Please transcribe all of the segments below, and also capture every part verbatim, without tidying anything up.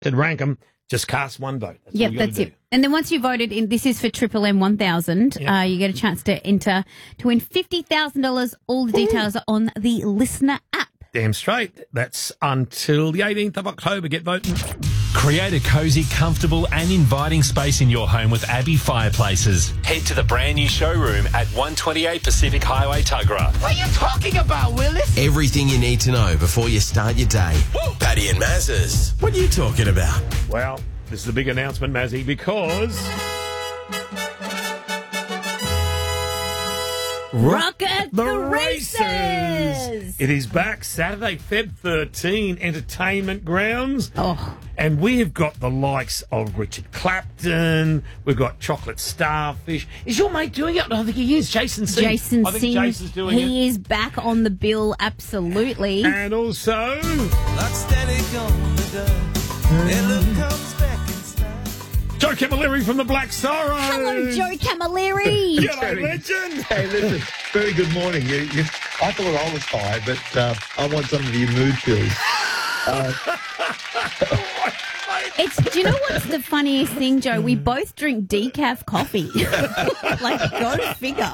Did rank them, just cast one vote. That's Yep, all you gotta that's do. it. And then once you voted in, this is for Triple M one thousand, Yep. uh, you get a chance to enter to win fifty thousand dollars. All the details are on the Listener app. Damn straight. That's until the eighteenth of October. Get voting. Create a cosy, comfortable and inviting space in your home with Abbey Fireplaces. Head to the brand new showroom at one twenty-eight Pacific Highway, Tuggerah. What are you talking about, Willis? Everything you need to know before you start your day. Woo! Paddy and Mazes, what are you talking about? Well, this is a big announcement, Mazzy, because... Rock at the Races! It is back Saturday, February thirteenth, Entertainment Grounds. Oh. And we have got the likes of Richard Clapton. We've got Chocolate Starfish. Is your mate doing it? I think he is. Jason Singh. Jason I think Singh. Jason's doing it. He is back on the bill, absolutely. And also... Joe Camilleri from the Black Sorrows. Hello, Joe Camilleri. G'day, legend. Hey, listen, very good morning. You, you, I thought I was tired, but uh, I want some of your mood pills. Uh, It's, do you know what's the funniest thing, Joe? We both drink decaf coffee. Like, go figure.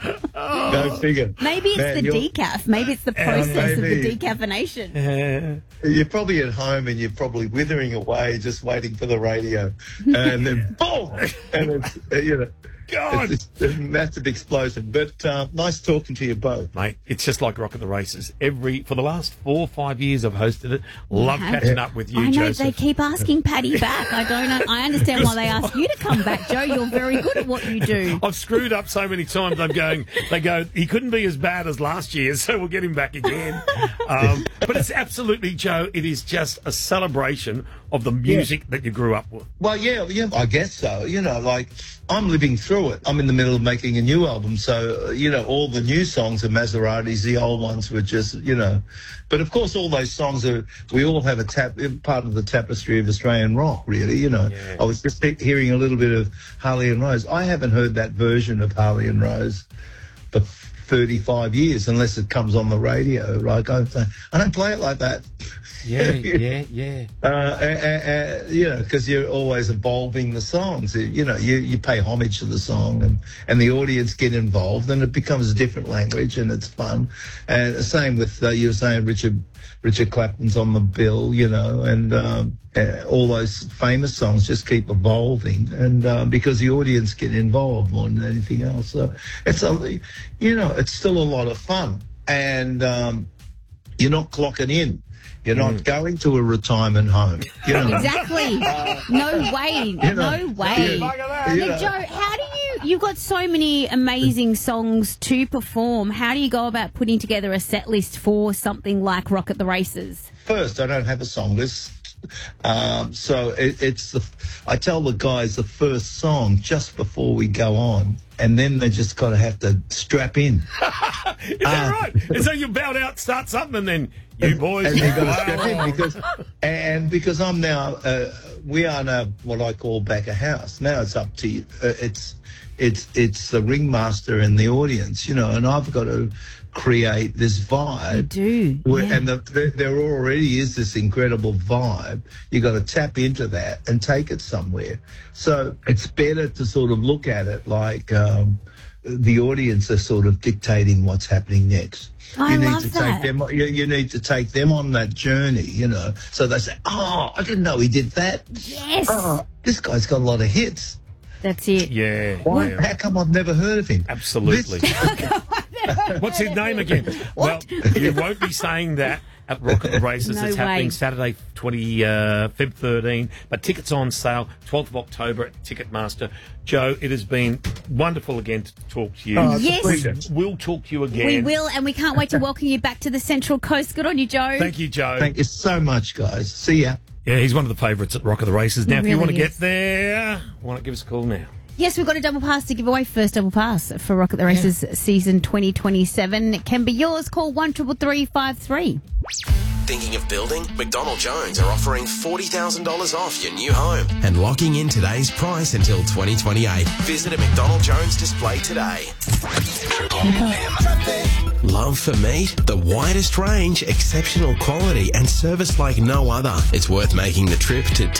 Go figure. Maybe it's Man, the you're- decaf. Maybe it's the process of the maybe. decaffeination. You're probably at home and you're probably withering away, just waiting for the radio, and then boom, and it's uh, you know, God. it's, it's a massive explosion. But uh, nice talking to you both. Mate, it's just like Rock at the Races. Every For the last four or five years I've hosted it. Love have. catching up with you, I know, Joseph. they keep asking Paddy back. I don't know. I understand why they ask you to come back, Joe. You're very good at what you do. I've screwed up so many times. I'm going, they go, he couldn't be as bad as last year, so we'll get him back again. Um, but it's absolutely, Joe, it is just a celebration of the music that you grew up with. Well, yeah, yeah, I guess so. You know, like, I'm living through it. I'm in the middle of making a new album, so, uh, you know, all the new songs are Maseratis, the old ones were just, you know. But, of course, all those songs are, we all have a tap, part of the tapestry of Australian rock, really, you know. Yeah. I was just he- hearing a little bit of Harley and Rose. I haven't heard that version of Harley and Rose for thirty-five years, unless it comes on the radio. Like, I, I don't play it like that. Yeah, yeah, yeah. Uh, uh, uh, you know, because you're always evolving the songs. You know, you, you pay homage to the song, and, and the audience get involved, and it becomes a different language, and it's fun. And the same with uh, you were saying Richard Richard Clapton's on the bill, you know, and um, uh, all those famous songs just keep evolving, and uh, because the audience get involved more than anything else. So it's a, you know, it's still a lot of fun, and um, you're not clocking in. You're not mm. going to a retirement home. You know? Exactly. No way. You know, no way. you know, Now, you know. Joe, how do you, you've got so many amazing songs to perform. How do you go about putting together a set list for something like Rock at the Races? First, I don't have a song list. Um, so it, it's the, I tell the guys the first song just before we go on, and then they just got to have to strap in. Is that Uh, right? And so you bow out, start something, and then you boys... and they got to wow. strap in because, and because I'm now, uh, we are now what I call back of house. Now it's up to you. Uh, it's, it's, it's the ringmaster and the audience, you know, and I've got to create this vibe. You do, Where, yeah. And the, the, there already is this incredible vibe. You got to tap into that and take it somewhere. So it's better to sort of look at it like um, the audience are sort of dictating what's happening next. I you need love to that. Take them, you, you need to take them on that journey, you know. So they say, "Oh, I didn't know he did that. Yes. Oh, this guy's got a lot of hits. That's it. Yeah. Why? yeah. How come I've never heard of him?" Absolutely. This- What's his name again? What? Well, you won't be saying that at Rock at the Races. No it's happening way. Saturday, twenty uh, February thirteenth. But tickets on sale twelfth of October at Ticketmaster. Joe, it has been wonderful again to talk to you. Oh, it's a Yes. pleasure. We'll talk to you again. We will, and we can't wait to welcome you back to the Central Coast. Good on you, Joe. Thank you, Joe. Thank you so much, guys. See ya. Yeah, he's one of the favourites at Rock of the Races. Now, He if you really want to is. get there, why not give us a call now? Yes, we've got a double pass to give away. First double pass for Rock at the Races season twenty twenty-seven. It can be yours. Call one triple three five three. Thinking of building? McDonald Jones are offering forty thousand dollars off your new home and locking in today's price until twenty twenty-eight. Visit a McDonald Jones display today. Love for meat? The widest range, exceptional quality and service like no other. It's worth making the trip to